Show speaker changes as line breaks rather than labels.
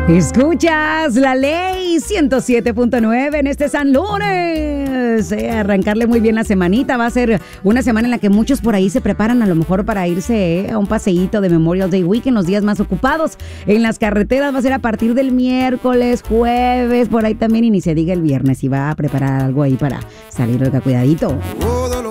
Escuchas la ley 107.9 en este San Lunes. Arrancarle muy bien la semanita. Va a ser una semana en la que muchos por ahí se preparan a lo mejor para irse a un paseíto de Memorial Day Weekend, los días más ocupados en las carreteras. Va a ser a partir del miércoles, jueves, por ahí también, y ni se diga el viernes. Y va a preparar algo ahí para salir, oiga, cuidadito.